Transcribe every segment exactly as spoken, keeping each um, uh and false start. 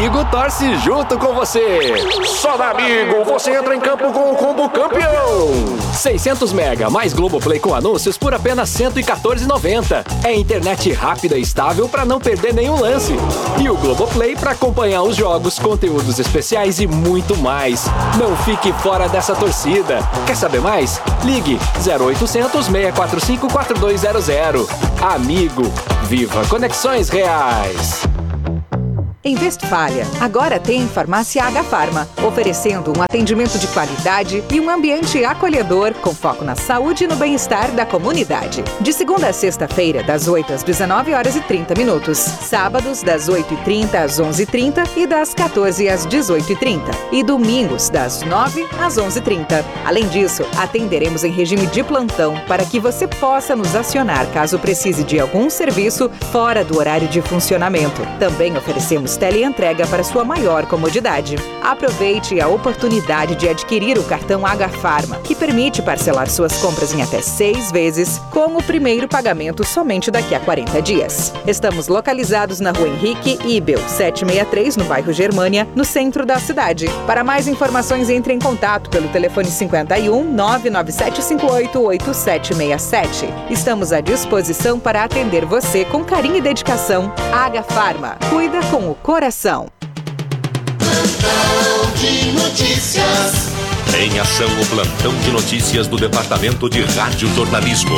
Amigo torce junto com você. Só na Amigo você entra em campo com o combo campeão. seiscentos mega mais Globoplay com anúncios por apenas cento e quatorze reais e noventa centavos. É internet rápida e estável para não perder nenhum lance. E o Globoplay para acompanhar os jogos, conteúdos especiais e muito mais. Não fique fora dessa torcida. Quer saber mais? Ligue zero oitocentos, seis quatro cinco, quatro dois zero zero. Amigo, viva conexões reais. Em Westfália, agora tem Farmácia H-Pharma, oferecendo um atendimento de qualidade e um ambiente acolhedor com foco na saúde e no bem-estar da comunidade. De segunda a sexta-feira, das oito às dezenove horas e trinta minutos. Sábados, das oito e trinta às onze e trinta e das quatorze às dezoito e trinta. E domingos, das nove às onze e trinta. Além disso, atenderemos em regime de plantão para que você possa nos acionar caso precise de algum serviço fora do horário de funcionamento. Também oferecemos teleentrega para sua maior comodidade. Aproveite a oportunidade de adquirir o cartão H-Pharma, que permite parcelar suas compras em até seis vezes, com o primeiro pagamento somente daqui a quarenta dias. Estamos localizados na Rua Henrique Ibel, setecentos e sessenta e três, no bairro Germânia, no centro da cidade. Para mais informações, entre em contato pelo telefone cinquenta e um, nove nove sete cinco oito, oito sete seis sete. Estamos à disposição para atender você com carinho e dedicação. H-Pharma, cuida com o coração. Plantão de notícias. Em ação, o plantão de notícias do Departamento de Radiojornalismo.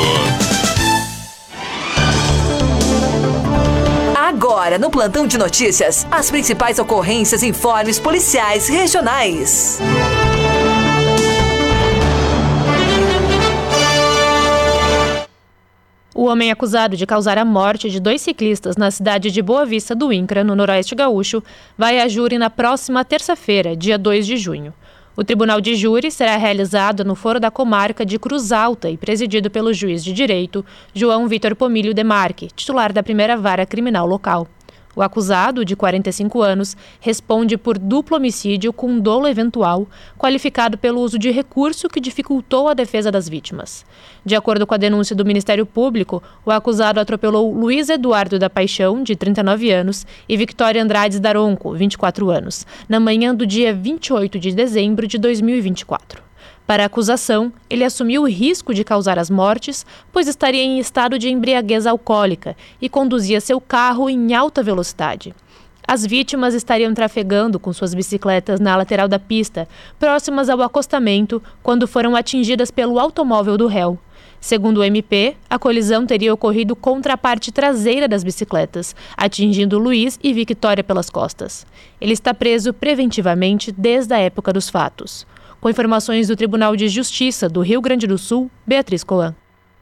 Agora, no plantão de notícias, as principais ocorrências e informes policiais regionais. O homem acusado de causar a morte de dois ciclistas na cidade de Boa Vista do Incra, no Noroeste Gaúcho, vai a júri na próxima terça-feira, dia dois de junho. O tribunal de júri será realizado no Foro da Comarca de Cruz Alta e presidido pelo juiz de direito, João Vitor Pomílio Demarque, titular da primeira vara criminal local. O acusado, de quarenta e cinco anos, responde por duplo homicídio com dolo eventual, qualificado pelo uso de recurso que dificultou a defesa das vítimas. De acordo com a denúncia do Ministério Público, o acusado atropelou Luiz Eduardo da Paixão, de trinta e nove anos, e Victória Andrades Daronco, vinte e quatro anos, na manhã do dia vinte e oito de dezembro de dois mil e vinte e quatro. Para a acusação, ele assumiu o risco de causar as mortes, pois estaria em estado de embriaguez alcoólica e conduzia seu carro em alta velocidade. As vítimas estariam trafegando com suas bicicletas na lateral da pista, próximas ao acostamento, quando foram atingidas pelo automóvel do réu. Segundo o M P, a colisão teria ocorrido contra a parte traseira das bicicletas, atingindo Luiz e Victória pelas costas. Ele está preso preventivamente desde a época dos fatos. Com informações do Tribunal de Justiça do Rio Grande do Sul, Beatriz Colan.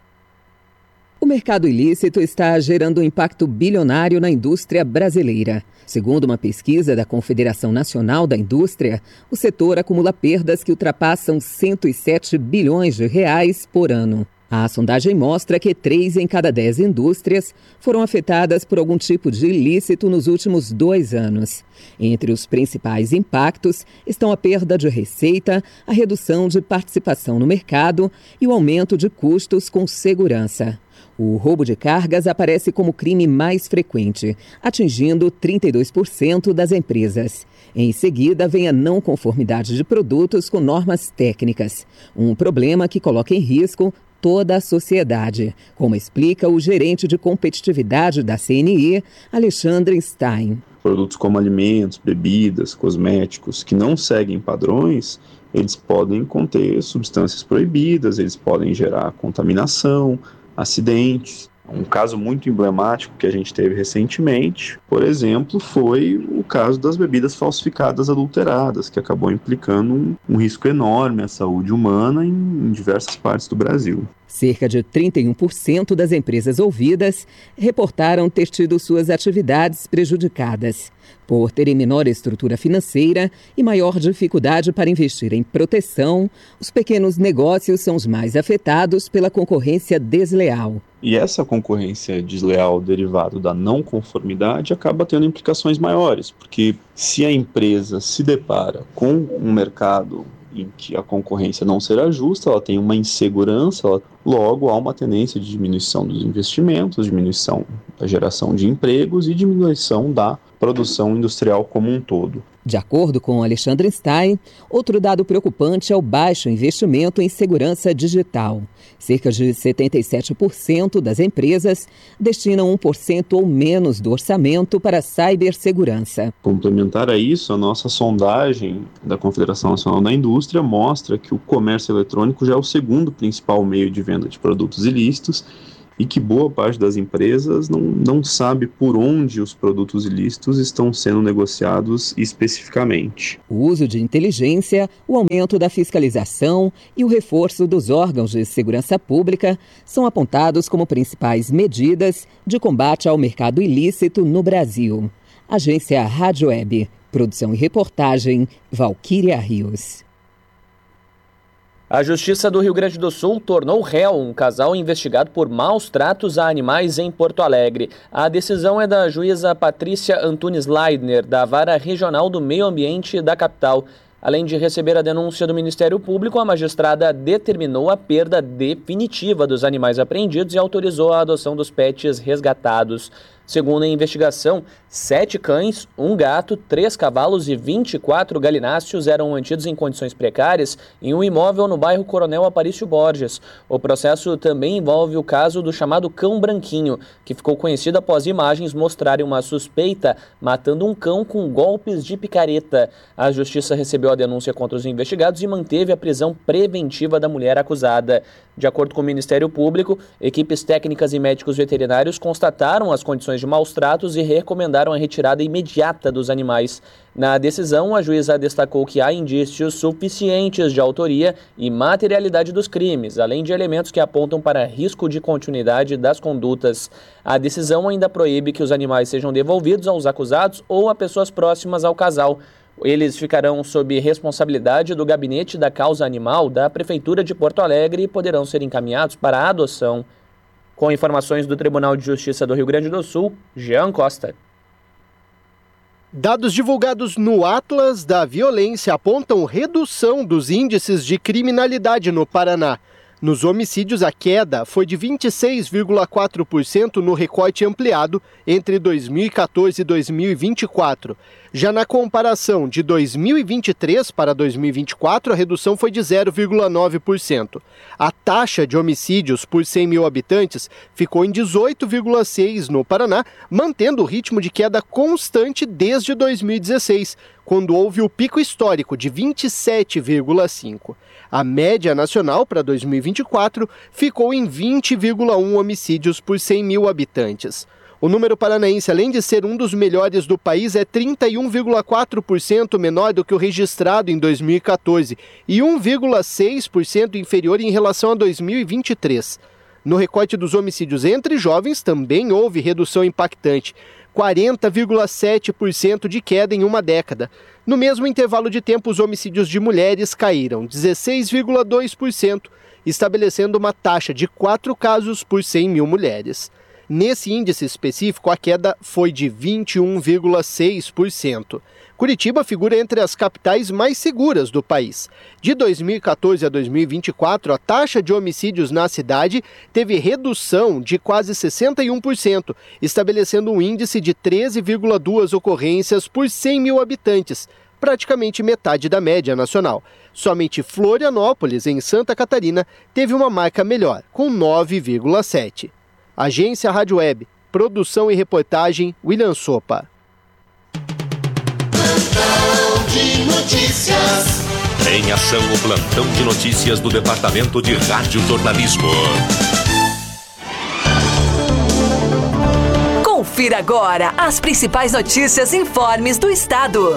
O mercado ilícito está gerando um impacto bilionário na indústria brasileira. Segundo uma pesquisa da Confederação Nacional da Indústria, o setor acumula perdas que ultrapassam cento e sete bilhões de reais por ano. A sondagem mostra que três em cada dez indústrias foram afetadas por algum tipo de ilícito nos últimos dois anos. Entre os principais impactos estão a perda de receita, a redução de participação no mercado e o aumento de custos com segurança. O roubo de cargas aparece como crime mais frequente, atingindo trinta e dois por cento das empresas. Em seguida, vem a não conformidade de produtos com normas técnicas, um problema que coloca em risco toda a sociedade, como explica o gerente de competitividade da C N I, Alexandre Stein. Produtos como alimentos, bebidas, cosméticos que não seguem padrões, eles podem conter substâncias proibidas, eles podem gerar contaminação, acidentes. Um caso muito emblemático que a gente teve recentemente, por exemplo, foi o caso das bebidas falsificadas adulteradas, que acabou implicando um, um risco enorme à saúde humana em, em diversas partes do Brasil. Cerca de trinta e um por cento das empresas ouvidas reportaram ter tido suas atividades prejudicadas. Por terem menor estrutura financeira e maior dificuldade para investir em proteção, os pequenos negócios são os mais afetados pela concorrência desleal. E essa concorrência desleal derivada da não conformidade acaba tendo implicações maiores, porque se a empresa se depara com um mercado em que a concorrência não será justa, ela tem uma insegurança, ela, logo há uma tendência de diminuição dos investimentos, diminuição da geração de empregos e diminuição da produção industrial como um todo. De acordo com Alexandre Stein, outro dado preocupante é o baixo investimento em segurança digital. Cerca de setenta e sete por cento das empresas destinam um por cento ou menos do orçamento para cibersegurança. Complementar a isso, a nossa sondagem da Confederação Nacional da Indústria mostra que o comércio eletrônico já é o segundo principal meio de venda de produtos ilícitos e que boa parte das empresas não, não sabe por onde os produtos ilícitos estão sendo negociados especificamente. O uso de inteligência, o aumento da fiscalização e o reforço dos órgãos de segurança pública são apontados como principais medidas de combate ao mercado ilícito no Brasil. Agência Rádio Web. Produção e reportagem, Valquíria Rios. A Justiça do Rio Grande do Sul tornou réu um casal investigado por maus tratos a animais em Porto Alegre. A decisão é da juíza Patrícia Antunes Leidner, da Vara Regional do Meio Ambiente da capital. Além de receber a denúncia do Ministério Público, a magistrada determinou a perda definitiva dos animais apreendidos e autorizou a adoção dos pets resgatados. Segundo a investigação, sete cães, um gato, três cavalos e vinte e quatro galináceos eram mantidos em condições precárias em um imóvel no bairro Coronel Aparício Borges. O processo também envolve o caso do chamado cão branquinho, que ficou conhecido após imagens mostrarem uma suspeita matando um cão com golpes de picareta. A justiça recebeu a denúncia contra os investigados e manteve a prisão preventiva da mulher acusada. De acordo com o Ministério Público, equipes técnicas e médicos veterinários constataram as condições de maus tratos e recomendaram a retirada imediata dos animais. Na decisão, a juíza destacou que há indícios suficientes de autoria e materialidade dos crimes, além de elementos que apontam para risco de continuidade das condutas. A decisão ainda proíbe que os animais sejam devolvidos aos acusados ou a pessoas próximas ao casal. Eles ficarão sob responsabilidade do Gabinete da Causa Animal da Prefeitura de Porto Alegre e poderão ser encaminhados para a adoção. Com informações do Tribunal de Justiça do Rio Grande do Sul, Jean Costa. Dados divulgados no Atlas da Violência apontam redução dos índices de criminalidade no Paraná. Nos homicídios, a queda foi de vinte e seis vírgula quatro por cento no recorte ampliado entre dois mil e quatorze e dois mil e vinte e quatro. Já na comparação de dois mil e vinte e três para dois mil e vinte e quatro, a redução foi de zero vírgula nove por cento. A taxa de homicídios por cem mil habitantes ficou em dezoito vírgula seis no Paraná, mantendo o ritmo de queda constante desde dois mil e dezesseis, quando houve o pico histórico de vinte e sete vírgula cinco. A média nacional para dois mil e vinte e quatro ficou em vinte vírgula um homicídios por cem mil habitantes. O número paranaense, além de ser um dos melhores do país, é trinta e um vírgula quatro por cento menor do que o registrado em dois mil e quatorze e um vírgula seis por cento inferior em relação a dois mil e vinte e três. No recorte dos homicídios entre jovens também houve redução impactante, quarenta vírgula sete por cento de queda em uma década. No mesmo intervalo de tempo, os homicídios de mulheres caíram dezesseis vírgula dois por cento, estabelecendo uma taxa de quatro casos por cem mil mulheres. Nesse índice específico, a queda foi de vinte e um vírgula seis por cento. Curitiba figura entre as capitais mais seguras do país. De dois mil e quatorze a dois mil e vinte e quatro, a taxa de homicídios na cidade teve redução de quase sessenta e um por cento, estabelecendo um índice de treze vírgula duas ocorrências por cem mil habitantes, praticamente metade da média nacional. Somente Florianópolis, em Santa Catarina, teve uma marca melhor, com nove vírgula sete. Agência Rádio Web, produção e reportagem, William Sopa. Plantão de notícias. Em ação, o plantão de notícias do Departamento de Rádio Jornalismo. Confira agora as principais notícias e informes do estado.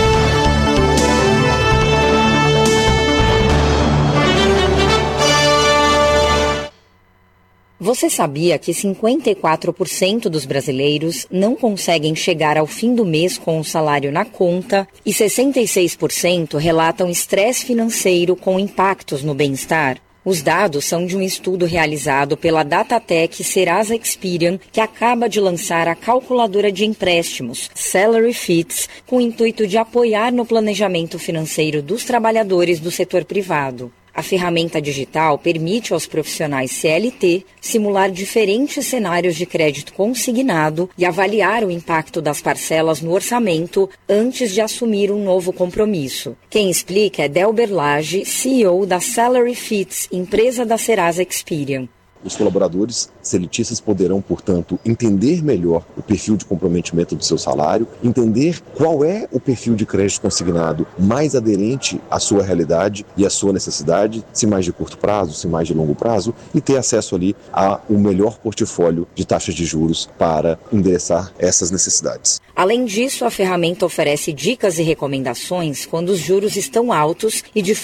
Você sabia que cinquenta e quatro por cento dos brasileiros não conseguem chegar ao fim do mês com o salário na conta e sessenta e seis por cento relatam estresse financeiro com impactos no bem-estar? Os dados são de um estudo realizado pela Datatec Serasa Experian, que acaba de lançar a calculadora de empréstimos, Salary Fits, com o intuito de apoiar no planejamento financeiro dos trabalhadores do setor privado. A ferramenta digital permite aos profissionais C L T simular diferentes cenários de crédito consignado e avaliar o impacto das parcelas no orçamento antes de assumir um novo compromisso. Quem explica é Delber Lage, C E O da Salary Fits, empresa da Serasa Experian. Os colaboradores seletistas poderão, portanto, entender melhor o perfil de comprometimento do seu salário, entender qual é o perfil de crédito consignado mais aderente à sua realidade e à sua necessidade, se mais de curto prazo, se mais de longo prazo, e ter acesso ali ao melhor portfólio de taxas de juros para endereçar essas necessidades. Além disso, a ferramenta oferece dicas e recomendações quando os juros estão altos e de